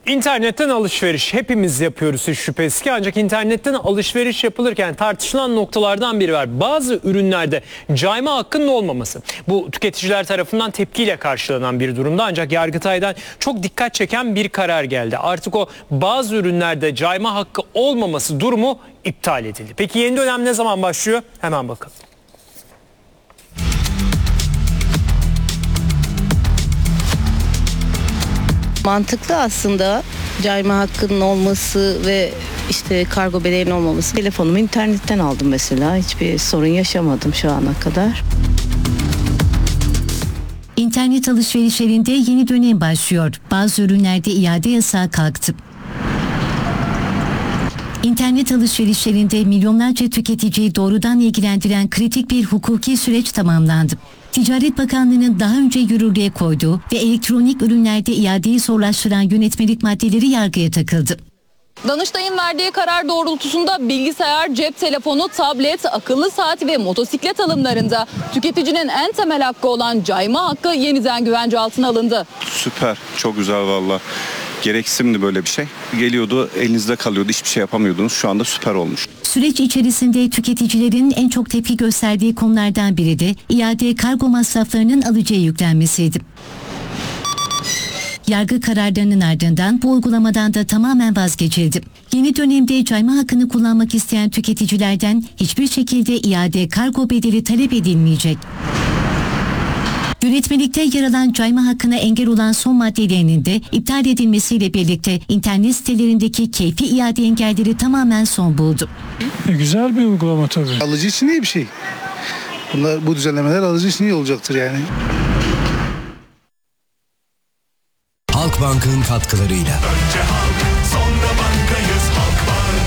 İnternetten alışveriş hepimiz yapıyoruz hiç şüphesiz ki, ancak internetten alışveriş yapılırken tartışılan noktalardan biri var. Bazı ürünlerde cayma hakkının olmaması. Bu tüketiciler tarafından tepkiyle karşılanan bir durumda, ancak Yargıtay'dan çok dikkat çeken bir karar geldi. Artık o bazı ürünlerde cayma hakkı olmaması durumu iptal edildi. Peki yeni dönem ne zaman başlıyor? Hemen bakalım. Mantıklı aslında cayma hakkının olması ve işte kargo bedelinin olmaması. Telefonumu internetten aldım mesela. Hiçbir sorun yaşamadım şu ana kadar. İnternet alışverişlerinde yeni dönem başlıyor. Bazı ürünlerde iade yasağı kalktı. İnternet alışverişlerinde milyonlarca tüketiciyi doğrudan ilgilendiren kritik bir hukuki süreç tamamlandı. Ticaret Bakanlığı'nın daha önce yürürlüğe koyduğu ve elektronik ürünlerde iadeyi zorlaştıran yönetmelik maddeleri yargıya takıldı. Danıştay'ın verdiği karar doğrultusunda bilgisayar, cep telefonu, tablet, akıllı saat ve motosiklet alımlarında tüketicinin en temel hakkı olan cayma hakkı yeniden güvence altına alındı. Süper, çok güzel valla. Gereksimdi böyle bir şey. Geliyordu, elinizde kalıyordu, hiçbir şey yapamıyordunuz. Şu anda süper olmuş. Süreç içerisinde tüketicilerin en çok tepki gösterdiği konulardan biri de iade kargo masraflarının alıcıya yüklenmesiydi. Yargı kararlarının ardından bu uygulamadan da tamamen vazgeçildi. Yeni dönemde cayma hakkını kullanmak isteyen tüketicilerden hiçbir şekilde iade kargo bedeli talep edilmeyecek. Yönetmelikte yer alan cayma hakkına engel olan son maddelerinin de iptal edilmesiyle birlikte internet sitelerindeki keyfi iade engelleri tamamen son buldu. Güzel bir uygulama tabii. Alıcı için iyi bir şey. Bu düzenlemeler alıcı için iyi olacaktır yani. Halkbank'ın katkılarıyla. Önce halk, sonra bankayız Halkbank.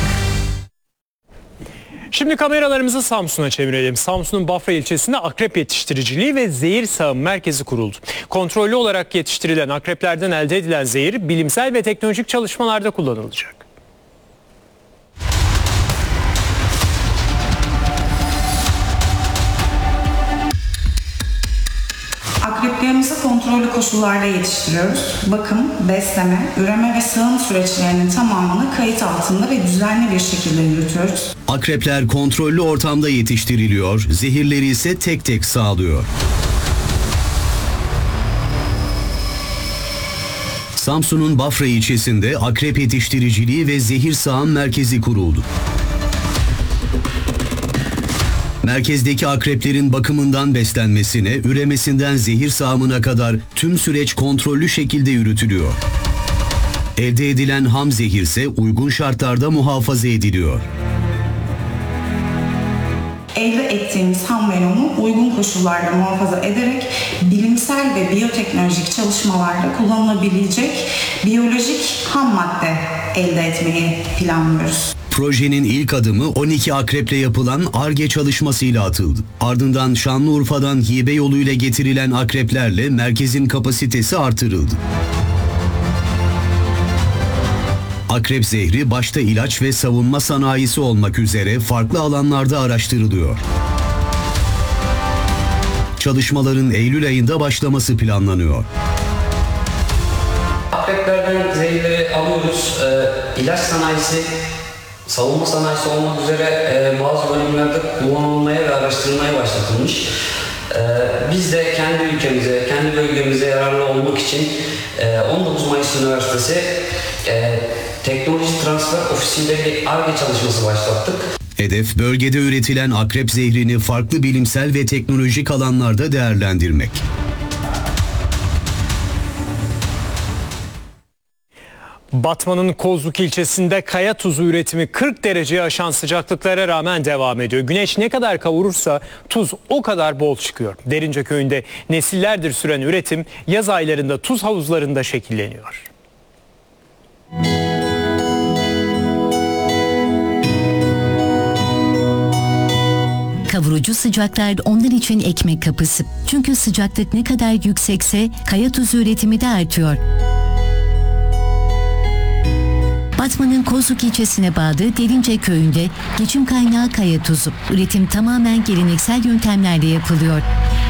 Şimdi kameralarımızı Samsun'a çevirelim. Samsun'un Bafra ilçesinde akrep yetiştiriciliği ve zehir sağım merkezi kuruldu. Kontrollü olarak yetiştirilen akreplerden elde edilen zehir bilimsel ve teknolojik çalışmalarda kullanılacak. Akreplerimizi kontrollü koşullarda yetiştiriyoruz. Bakım, besleme, üreme ve sağım süreçlerinin tamamını kayıt altında ve düzenli bir şekilde yürütüyoruz. Akrepler kontrollü ortamda yetiştiriliyor, zehirleri ise tek tek sağlıyor. Samsun'un Bafra ilçesinde akrep yetiştiriciliği ve zehir sağım merkezi kuruldu. Merkezdeki akreplerin bakımından beslenmesine, üremesinden zehir sağımına kadar tüm süreç kontrollü şekilde yürütülüyor. Elde edilen ham zehir ise uygun şartlarda muhafaza ediliyor. Elde ettiğimiz ham venom'u uygun koşullarda muhafaza ederek bilimsel ve biyoteknolojik çalışmalarda kullanılabilecek biyolojik ham madde elde etmeyi planlıyoruz. Projenin ilk adımı 12 akreple yapılan Ar-Ge çalışmasıyla atıldı. Ardından Şanlıurfa'dan hibe yoluyla getirilen akreplerle merkezin kapasitesi artırıldı. Akrep zehri başta ilaç ve savunma sanayisi olmak üzere farklı alanlarda araştırılıyor. Çalışmaların Eylül ayında başlaması planlanıyor. Akreplerden zehirleri alıyoruz. İlaç sanayisi, savunma sanayisi olmak üzere bazı bölümlerde kullanılmaya ve araştırılmaya başlatılmış. Biz de kendi ülkemize, kendi bölgemize yararlı olmak için 19 Mayıs Üniversitesi Teknoloji Transfer Ofisi'nde bir Ar-Ge çalışması başlattık. Hedef bölgede üretilen akrep zehrini farklı bilimsel ve teknolojik alanlarda değerlendirmek. Batman'ın Kozluk ilçesinde kaya tuzu üretimi 40 dereceye aşan sıcaklıklara rağmen devam ediyor. Güneş ne kadar kavurursa tuz o kadar bol çıkıyor. Derince köyünde nesillerdir süren üretim yaz aylarında tuz havuzlarında şekilleniyor. Kavurucu sıcaklar onlar için ekmek kapısı. Çünkü sıcaklık ne kadar yüksekse kaya tuzu üretimi de artıyor. Batman'ın Kozluk ilçesine bağlı Derince köyünde geçim kaynağı kaya tuzu. Üretim tamamen geleneksel yöntemlerle yapılıyor.